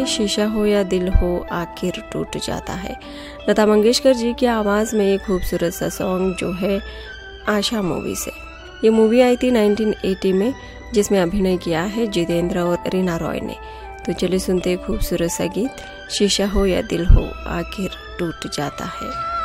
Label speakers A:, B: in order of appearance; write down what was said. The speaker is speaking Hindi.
A: हैं शीशा हो या दिल हो आखिर टूट जाता है। लता मंगेशकर जी की आवाज़ में एक खूबसूरत सा सॉन्ग जो है आशा मूवी से। ये मूवी आई थी 1980 में, जिसमें अभिनय किया है जितेंद्र और रीना रॉय ने। तो चलिए सुनते हैं खूबसूरत सा गीत शीशा हो या दिल हो आखिर टूट जाता है।